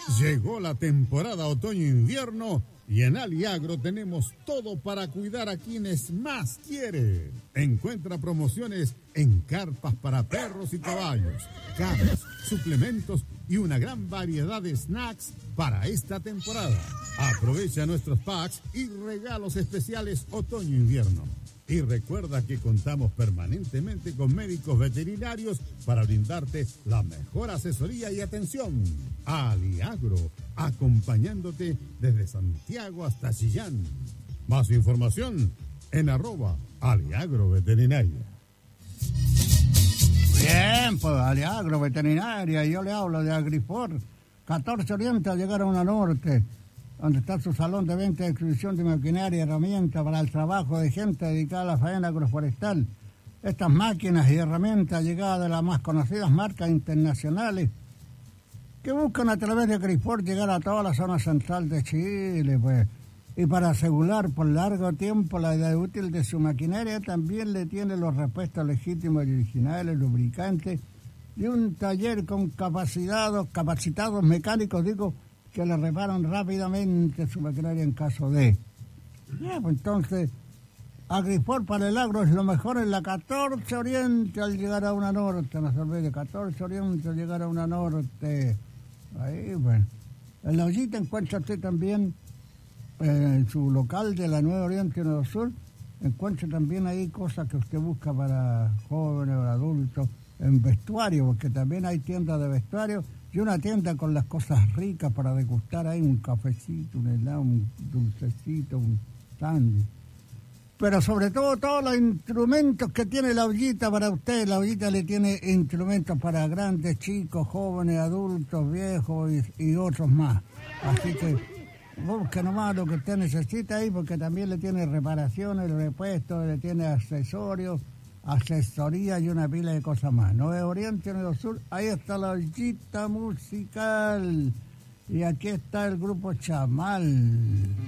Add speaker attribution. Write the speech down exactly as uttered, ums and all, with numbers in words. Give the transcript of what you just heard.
Speaker 1: Llegó la temporada otoño-invierno y en Aliagro tenemos todo para cuidar a quienes más quiere. Encuentra promociones en carpas para perros y caballos, camas, suplementos y una gran variedad de snacks para esta temporada. Aprovecha nuestros packs y regalos especiales otoño-invierno. Y recuerda que contamos permanentemente con médicos veterinarios para brindarte la mejor asesoría y atención. Aliagro, acompañándote desde Santiago hasta Chillán. Más información en arroba Aliagro Veterinaria.
Speaker 2: Bien, pues Aliagro Veterinaria, yo le hablo de Agrifor, catorce Oriente al llegar a una norte, donde está su salón de venta y exhibición de maquinaria y herramientas para el trabajo de gente dedicada a la faena agroforestal. Estas máquinas y herramientas llegadas de las más conocidas marcas internacionales que buscan a través de Agrifor llegar a toda la zona central de Chile, pues. Y para asegurar por largo tiempo la edad útil de su maquinaria, también le tiene los repuestos legítimos y originales, lubricantes, y un taller con capacitados, capacitados mecánicos, digo, que le reparan rápidamente su maquinaria en caso de... Ya, pues entonces, Agrifor para el agro es lo mejor en la catorce Oriente al llegar a una norte, no se olvide, catorce Oriente al llegar a una norte. Ahí, bueno. En la ollita encuentra usted también, eh, en su local de la Nueva Oriente y Nuevo Sur, encuentra también ahí cosas que usted busca para jóvenes o adultos, en vestuario, porque también hay tiendas de vestuario, y una tienda con las cosas ricas para degustar ahí, un cafecito, un helado, un dulcecito, un sándwich. Pero sobre todo, todos los instrumentos que tiene la ollita para usted. La ollita le tiene instrumentos para grandes, chicos, jóvenes, adultos, viejos y, y otros más. Así que busque nomás lo que usted necesita ahí, porque también le tiene reparaciones, repuestos, le tiene accesorios, asesoría y una pila de cosas más. Nuevo Oriente, Nuevo Sur, ahí está la ollita musical. Y aquí está el grupo Chamal.